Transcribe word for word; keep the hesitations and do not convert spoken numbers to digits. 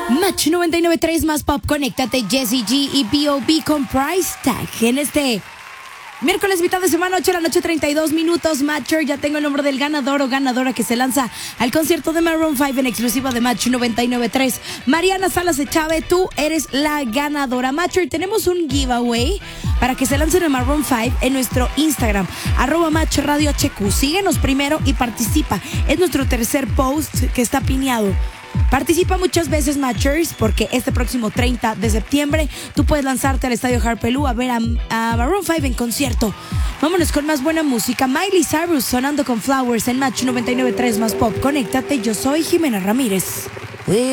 Match noventa y nueve punto tres más pop, conéctate, Jessie G y B O B con Price Tag. En este miércoles, mitad de semana, ocho de la noche, treinta y dos minutos. Matcher, ya tengo el nombre del ganador o ganadora que se lanza al concierto de Maroon cinco en exclusiva de Match noventa y nueve punto tres. Mariana Salas Echave, tú eres la ganadora. Matcher, tenemos un giveaway para que se lancen en Maroon cinco en nuestro Instagram, arroba Match Radio H Q. Síguenos primero y participa. Es nuestro tercer post que está pineado. Participa muchas veces, Matchers, porque este próximo treinta de septiembre tú puedes lanzarte al Estadio Harpelú a ver a, a Maroon cinco en concierto. Vámonos con más buena música. Miley Cyrus sonando con Flowers en Match noventa y nueve punto tres más pop. Conéctate, yo soy Jimena Ramírez.